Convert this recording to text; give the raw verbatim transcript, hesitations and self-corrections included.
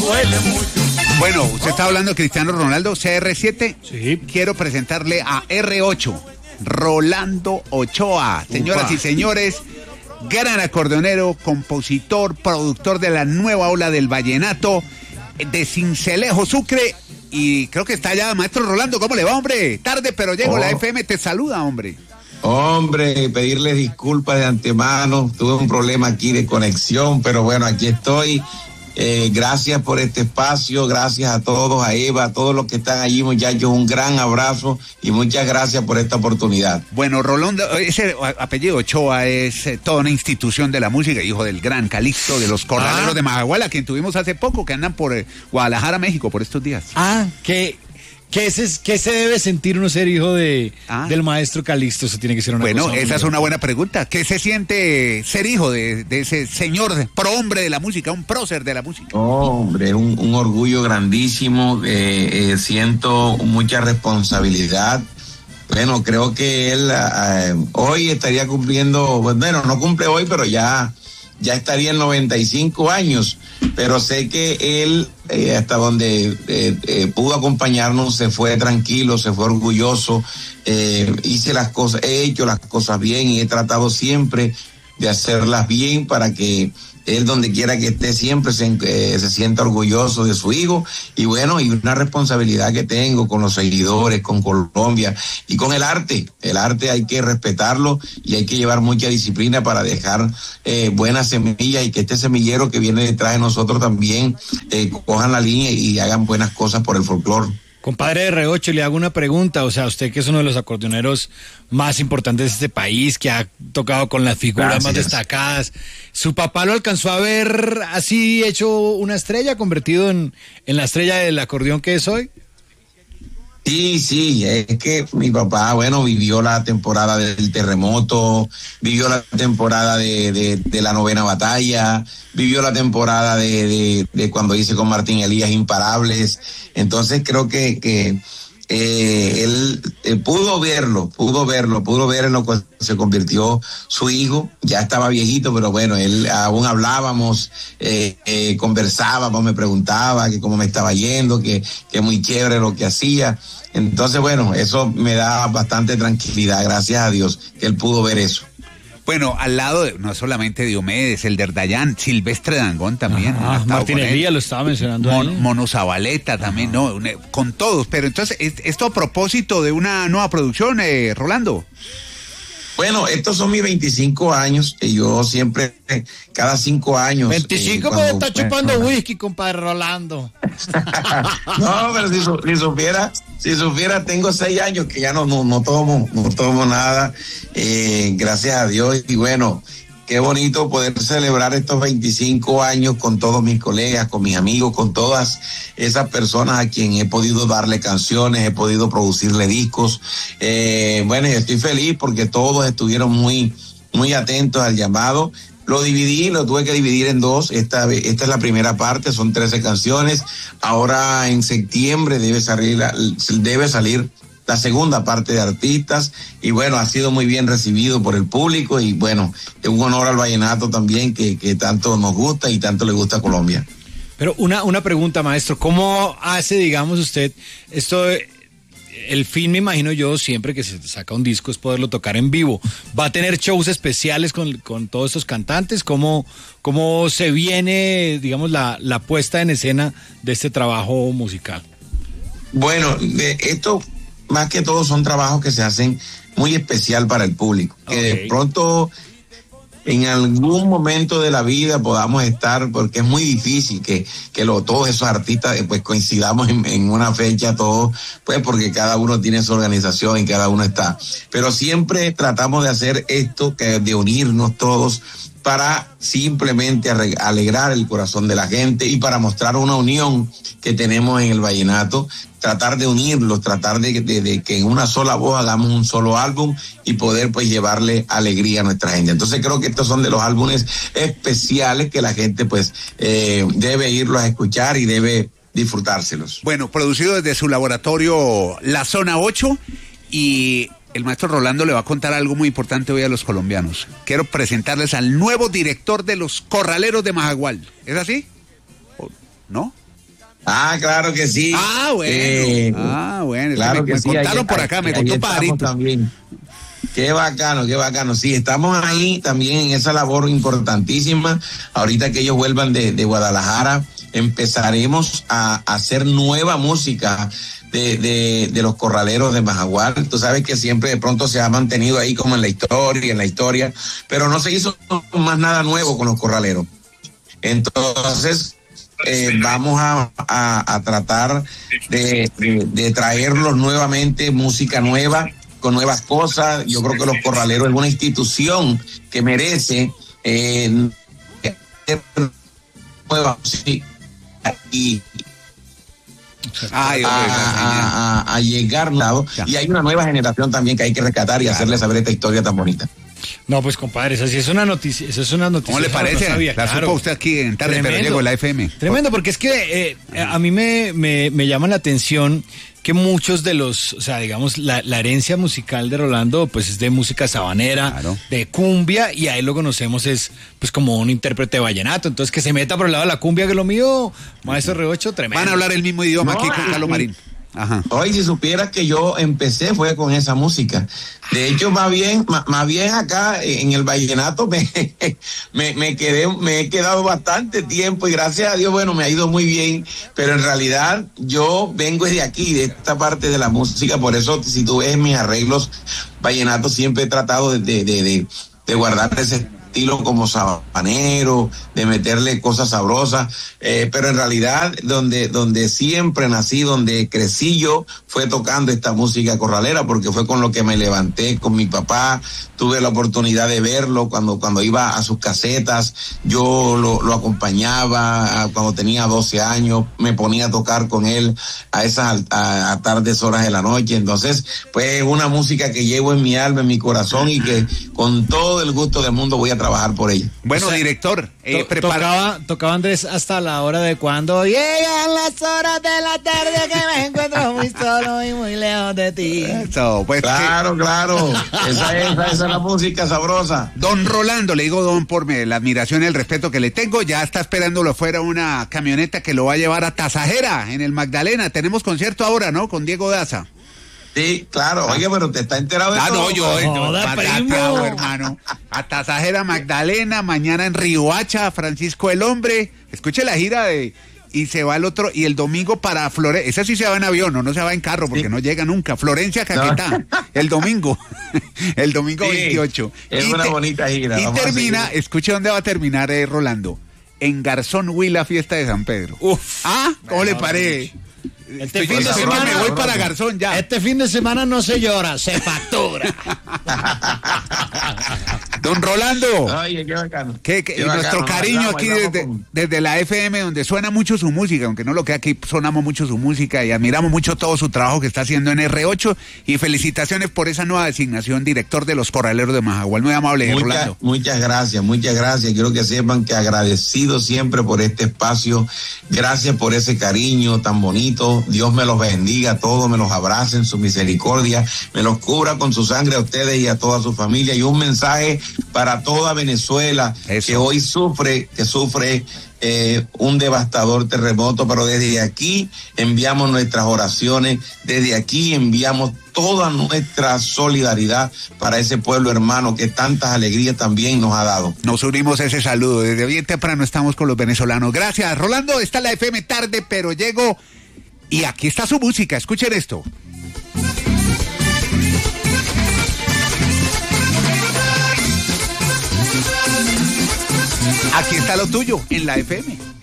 duele mucho. Bueno, usted está hablando de Cristiano Ronaldo, C R siete. Sí. Quiero presentarle a R ocho, Rolando Ochoa. Señoras Upa. y señores, gran acordeonero, compositor, productor de la nueva ola del vallenato de Sincelejo, Sucre. Y creo que está allá, maestro Rolando. ¿Cómo le va, hombre? Tarde, pero llego. Oh. La F M te saluda, hombre. Hombre, pedirles disculpas de antemano, tuve un problema aquí de conexión, pero bueno, aquí estoy. Eh, gracias por este espacio, gracias a todos, a Eva, a todos los que están allí, muchachos, un gran abrazo y muchas gracias por esta oportunidad. Bueno, Rolando, ese apellido Ochoa es eh, toda una institución de la música, hijo del gran Calixto de los Corraleros Ah. de Majagual, quien tuvimos hace poco, que andan por eh, Guadalajara, México, por estos días. Ah, ¿qué, qué, se, ¿qué se debe sentir uno ser hijo de Ah. del maestro Calixto? Eso tiene que ser una Bueno, cosa esa muy es una buena pregunta. ¿Qué se siente ser hijo de, de ese señor prohombre de la música, un prócer de la música? Hombre, un, un orgullo grandísimo, eh, eh, siento mucha responsabilidad. Bueno, creo que él eh, hoy estaría cumpliendo, bueno, no cumple hoy, pero ya, ya estaría en noventa y cinco años, pero sé que él, eh, hasta donde eh, eh, pudo acompañarnos, se fue tranquilo, se fue orgulloso, eh, hice las cosas, he hecho las cosas bien y he tratado siempre de hacerlas bien para que él, donde quiera que esté, siempre se, eh, se sienta orgulloso de su hijo. Y bueno, y una responsabilidad que tengo con los seguidores, con Colombia y con el arte. El arte hay que respetarlo y hay que llevar mucha disciplina para dejar eh, buenas semillas y que este semillero que viene detrás de nosotros también eh, cojan la línea y hagan buenas cosas por el folclore. Compadre R ocho, le hago una pregunta, o sea, usted que es uno de los acordeoneros más importantes de este país, que ha tocado con las figuras Gracias. más destacadas, ¿su papá lo alcanzó a ver así hecho una estrella, convertido en, en la estrella del acordeón que es hoy? Sí, sí, es que mi papá, bueno, vivió la temporada del terremoto, vivió la temporada de, de, de la novena batalla, vivió la temporada de, de, de cuando hice con Martín Elías Imparables. Entonces creo que, que eh, él eh, pudo verlo, pudo verlo, pudo ver en lo que se convirtió su hijo. Ya estaba viejito, pero bueno, él aún hablábamos, eh, eh, conversábamos, me preguntaba que cómo me estaba yendo, que, que muy chévere lo que hacía. Entonces, bueno, eso me da bastante tranquilidad, gracias a Dios, que él pudo ver eso. Bueno, al lado de, no solamente Diomedes, el Derdayán, Silvestre Dangond también. Ah, ha estado Martín con él. Elías lo estaba mencionando Mon- ahí. Mono Zabaleta también, no, una- con todos. Pero entonces, es- esto a propósito de una nueva producción, eh, Rolando. Bueno, estos son mis veinticinco años, y yo siempre, eh, cada cinco años... veinticinco eh, puede cuando- estar chupando whisky, compadre Rolando. No, pero si, su- si supiera, si supiera, tengo seis años que ya no, no, no tomo, no tomo nada, eh, gracias a Dios. Y bueno, qué bonito poder celebrar estos veinticinco años con todos mis colegas, con mis amigos, con todas esas personas a quien he podido darle canciones, he podido producirle discos. Eh, bueno, y estoy feliz porque todos estuvieron muy, muy atentos al llamado. Lo dividí, lo tuve que dividir en dos. Esta, esta es la primera parte, son trece canciones. Ahora en septiembre debe salir, la- debe salir la segunda parte de artistas. Y bueno, ha sido muy bien recibido por el público. Y bueno, es un honor al vallenato también, que, que tanto nos gusta y tanto le gusta a Colombia. Pero una, una pregunta, maestro, ¿cómo hace, digamos, usted esto? El fin, me imagino yo, siempre que se saca un disco es poderlo tocar en vivo. ¿Va a tener shows especiales con, con todos estos cantantes? ¿Cómo, cómo se viene, digamos, la, la puesta en escena de este trabajo musical? Bueno, de esto más que todo son trabajos que se hacen muy especial para el público. Que Ok. de pronto en algún momento de la vida podamos estar, porque es muy difícil que, que lo, todos esos artistas pues coincidamos en, en una fecha, todos, pues porque cada uno tiene su organización y cada uno está. Pero siempre tratamos de hacer esto, que de unirnos todos para simplemente arre- alegrar el corazón de la gente y para mostrar una unión que tenemos en el vallenato, tratar de unirlos, tratar de, de, de que en una sola voz hagamos un solo álbum y poder pues llevarle alegría a nuestra gente. Entonces creo que estos son de los álbumes especiales que la gente pues eh, debe irlos a escuchar y debe disfrutárselos. Bueno, producido desde su laboratorio La Zona ocho, y el maestro Rolando le va a contar algo muy importante hoy a los colombianos. Quiero presentarles al nuevo director de los Corraleros de Majagual. ¿Es así? ¿O no? Ah, claro que sí. Ah, bueno. Eh, ah, bueno. Claro me, que me sí, contaron ahí, por acá, me ahí contó estamos Pajarito. También. Qué bacano, qué bacano. Sí, estamos ahí también en esa labor importantísima. Ahorita que ellos vuelvan de, de Guadalajara, empezaremos a, a hacer nueva música de, de, de los corraleros de Majagual. Tú sabes que siempre de pronto se ha mantenido ahí como en la historia, en la historia, pero no se hizo más nada nuevo con los corraleros. Entonces, eh, vamos a, a, a tratar de, de, de traerlos nuevamente, música nueva, con nuevas cosas. Yo creo que los corraleros es una institución que merece eh, nueva música y Ay, a, a, a, a llegar lado, y hay una nueva generación también que hay que rescatar y claro. hacerle saber esta historia tan bonita. No, pues compadre, esa sí es una noticia, esa es una noticia. ¿Cómo le parece? No sabía, la claro. supo usted aquí en Tarde, pero llegó la F M. Tremendo, porque es que eh, a mí me, me, me llama la atención que muchos de los, o sea, digamos, la, la herencia musical de Rolando, pues es de música sabanera, claro. de cumbia, y ahí lo conocemos es, pues, como un intérprete de vallenato. Entonces, que se meta por el lado de la cumbia, que lo mío, maestro R ocho, tremendo. Van a hablar el mismo idioma no, aquí con Carlos Marín. Ajá. Hoy, si supieras que yo empecé fue con esa música. De hecho, más bien, más, más bien acá en el vallenato me, me, me quedé, me he quedado bastante tiempo y gracias a Dios, bueno, me ha ido muy bien. Pero en realidad yo vengo de aquí, de esta parte de la música. Por eso, si tú ves mis arreglos vallenatos, siempre he tratado de, de, de, de, de guardar ese estilo como sabanero, de meterle cosas sabrosas, eh, pero en realidad donde, donde siempre nací, donde crecí yo, fue tocando esta música corralera, porque fue con lo que me levanté con mi papá. Tuve la oportunidad de verlo cuando, cuando iba a sus casetas, yo lo, lo acompañaba a, cuando tenía doce años, me ponía a tocar con él a esas a, a tardes horas de la noche. Entonces, pues una música que llevo en mi alma, en mi corazón, y que con todo el gusto del mundo voy a trabajar por ella. Bueno, o sea, director, eh, to tocaba, tocaba Andrés hasta la hora de cuando llegan las horas de la tarde que me encuentro muy solo y muy lejos de ti. Eso, pues claro, que... claro, esa es, esa es la música sabrosa. Don Rolando, le digo don por me, la admiración y el respeto que le tengo, ya está esperándolo afuera una camioneta que lo va a llevar a Tasajera, en el Magdalena. Tenemos concierto ahora, ¿no? Con Diego Daza. Sí, claro. Oye, pero te está enterado de ah, todo. Ah, no, yo, no, no, patatao, hermano. A Tasajera, Magdalena, mañana en Riohacha, Francisco el Hombre. Escuche la gira de... Y se va el otro, y el domingo para Florencia. Esa sí se va en avión, no, no se va en carro, porque sí. no llega nunca. Florencia, Caquetá, no. el domingo. el domingo sí, veintiocho. Es y una te, bonita gira. Y termina, escuche dónde va a terminar, eh, Rolando. En Garzón Huila, fiesta de San Pedro. Uf. Ah, ¿cómo bueno, le parece? Este Estoy fin de semana me voy para Garzón ya. Este fin de semana no se llora, se factura. Don Rolando. Oye, qué bacano. Que, que, qué y bacano, nuestro cariño aquí desde, desde la F M, donde suena mucho su música, aunque no lo que aquí sonamos mucho su música y admiramos mucho todo su trabajo que está haciendo en R ocho. Y felicitaciones por esa nueva designación, director de los Corraleros de Majagual. Muy amable, muchas, Rolando. Muchas gracias, muchas gracias. Quiero que sepan que agradecido siempre por este espacio. Gracias por ese cariño tan bonito. Dios me los bendiga a todos, me los abrace en su misericordia, me los cubra con su sangre a ustedes y a toda su familia. Y un mensaje para toda Venezuela, Eso. que hoy sufre, que sufre eh, un devastador terremoto, pero desde aquí enviamos nuestras oraciones, desde aquí enviamos toda nuestra solidaridad para ese pueblo hermano que tantas alegrías también nos ha dado. Nos unimos a ese saludo, desde bien temprano estamos con los venezolanos. Gracias, Rolando. Está la F M tarde, pero llego. Y aquí está su música, escuchen esto. Aquí está lo tuyo, en la F M.